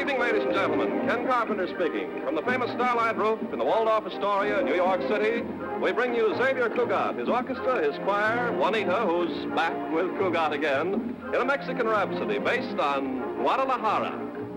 evening, ladies and gentlemen. Ken Carpenter speaking. From the famous Starlight Roof in the Waldorf Astoria, New York City, we bring you Xavier Cugat, his orchestra, his choir, Juanita, who's back with Cugat again, in a Mexican rhapsody based on Guadalajara.